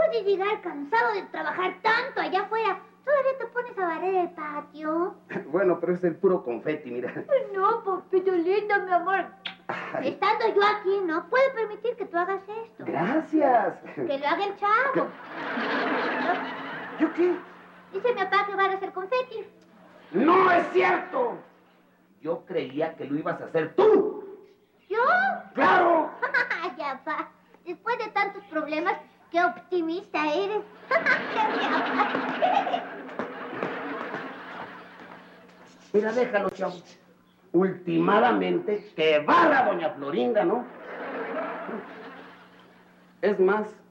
de llegar cansado de trabajar tanto allá afuera, ¿todavía te pones a barrer el patio? Bueno, pero es el puro confeti, mira. No, papito lindo, mi amor. Ay. Estando yo aquí, no puedo permitir que tú hagas esto. Gracias. Que lo haga el chavo. ¿Yo qué? Dice mi papá que van a hacer confeti. ¡No es cierto! Yo creía que lo ibas a hacer tú. ¿Yo? ¡Claro! Ya, pa. Después de tantos problemas, qué optimista eres. Mira, déjalo, chavo. Últimamente, que barra doña Florinda, ¿no? Es más,